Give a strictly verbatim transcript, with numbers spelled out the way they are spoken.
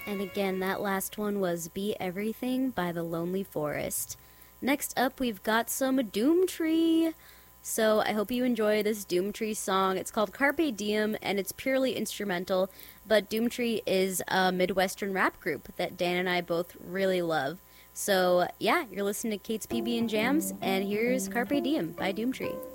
And again, that last one was Be Everything by The Lonely Forest. Next up, we've got some Doomtree. So I hope you enjoy this Doomtree song. It's called Carpe Diem, and it's purely instrumental, but Doomtree is a Midwestern rap group that Dan and I both really love. So yeah, you're listening to Kate's P B and Jams, and here's Carpe Diem by Doomtree.